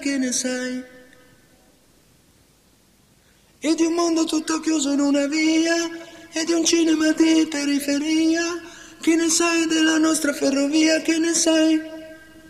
che ne sai? E di un mondo tutto chiuso in una via, e di un cinema di periferia, che ne sai della nostra ferrovia, che ne sai?